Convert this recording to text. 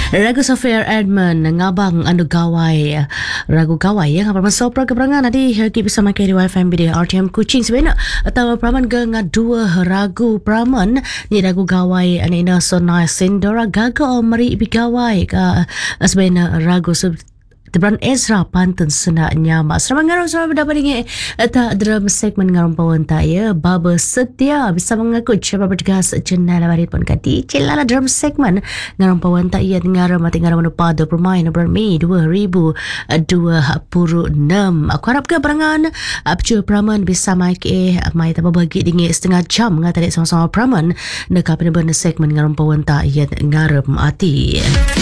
Ragu Safir Edmund ngabang anu gawai ragu gawai yang apa sopra keberangan nanti kita bisa makai di WiFi BD RTM Kuching sebenarnya atau praman gengat dua ragu praman ni ragu gawai anina sonai sindora gaga mari bigawai ka sebenarnya ragu Tebran Ezra pantun senaknya mak selamat ngarang selamat dapat dengar tak dalam segmen ngarang pawan ya Baba Setia bisa mengaku siapa bertegas jenala barit pun kati celala dalam segmen ngarang pawan ya dengar mati ngarang pada permain bulan Mei 2026 aku harap ke perangan apcu praman bisa mai mai tak bagi dengar setengah jam ngata sama-sama praman nak apa segmen ngarang pawan ya ngarang mati